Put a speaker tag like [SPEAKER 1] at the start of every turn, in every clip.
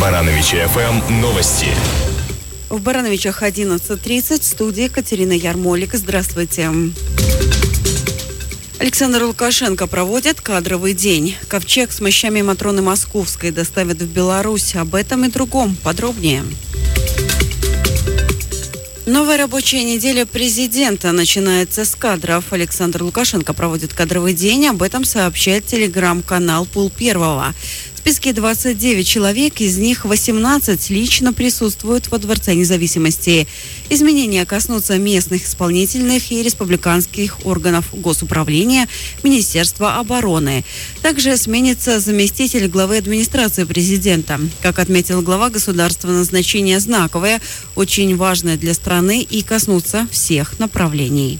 [SPEAKER 1] Барановичи ФМ новости.
[SPEAKER 2] В Барановичах 11:30 в студии Катерина Ярмолик. Здравствуйте. Александр Лукашенко проводит кадровый день. Ковчег с мощами Матроны Московской доставят в Беларусь. Об этом и другом подробнее. Новая рабочая неделя президента начинается с кадров. Александр Лукашенко проводит кадровый день. Об этом сообщает телеграм-канал «Пул Первого». В списке 29 человек, из них 18 лично присутствуют во Дворце независимости. Изменения коснутся местных исполнительных и республиканских органов госуправления, Министерства обороны. Также сменится заместитель главы администрации президента. Как отметил глава государства, назначение знаковое, очень важное для страны и коснутся всех направлений.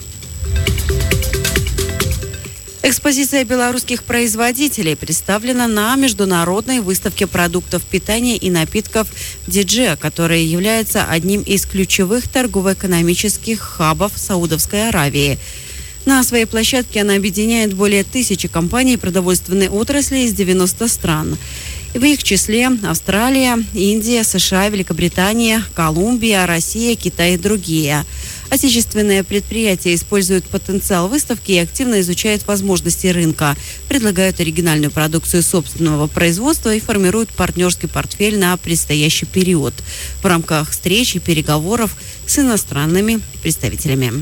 [SPEAKER 2] Экспозиция белорусских производителей представлена на международной выставке продуктов питания и напитков «Диджея», которая является одним из ключевых торгово-экономических хабов Саудовской Аравии. На своей площадке она объединяет более 1000 компаний продовольственной отрасли из 90 стран. В их числе Австралия, Индия, США, Великобритания, Колумбия, Россия, Китай и другие. Отечественные предприятия используют потенциал выставки и активно изучают возможности рынка, предлагают оригинальную продукцию собственного производства и формируют партнерский портфель на предстоящий период в рамках встреч и переговоров с иностранными представителями.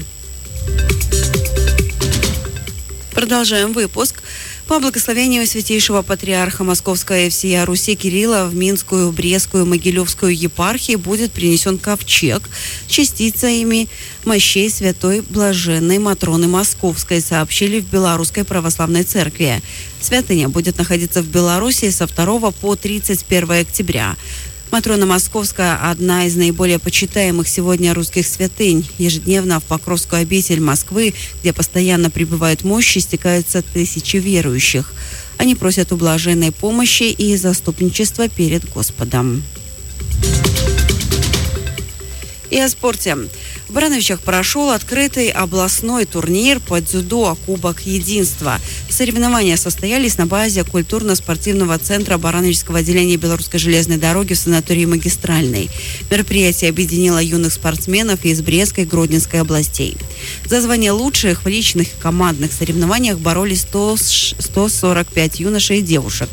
[SPEAKER 2] Продолжаем выпуск. По благословению Святейшего Патриарха Московской и всея Руси Кирилла в Минскую, Брестскую, Могилевскую епархии будет принесен ковчег, частицами мощей Святой Блаженной Матроны Московской, сообщили в Белорусской Православной Церкви. Святыня будет находиться в Беларуси со 2 по 31 октября. Матрона Московская – одна из наиболее почитаемых сегодня русских святынь. Ежедневно в Покровскую обитель Москвы, где постоянно прибывают мощи, стекаются тысячи верующих. Они просят у блаженной помощи и заступничества перед Господом. И о спорте. В Барановичах прошел открытый областной турнир по дзюдо «Кубок Единства». Соревнования состоялись на базе культурно-спортивного центра Барановичского отделения Белорусской железной дороги в санатории «Магистральный». Мероприятие объединило юных спортсменов из Брестской и Гродненской областей. За звание лучших в личных и командных соревнованиях боролись 145 юношей и девушек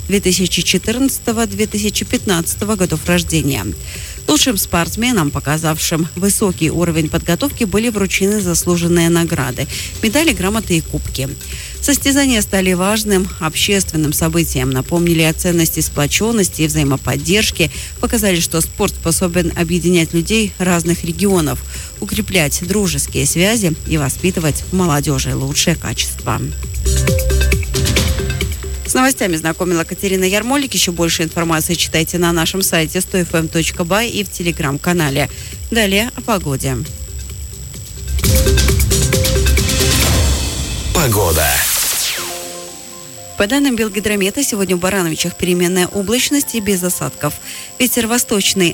[SPEAKER 2] 2014-2015 годов рождения. Лучшим спортсменам, показавшим высокий уровень подготовки, были вручены заслуженные награды, медали, грамоты и кубки. Состязания стали важным общественным событием, напомнили о ценности сплоченности и взаимоподдержки, показали, что спорт способен объединять людей разных регионов, укреплять дружеские связи и воспитывать в молодежи лучшие качества. С новостями знакомила Катерина Ярмолик. Еще больше информации читайте на нашем сайте 100fm.by и в телеграм-канале. Далее о погоде.
[SPEAKER 1] Погода.
[SPEAKER 2] По данным Белгидромета, сегодня в Барановичах переменная облачность и без осадков. Ветер восточный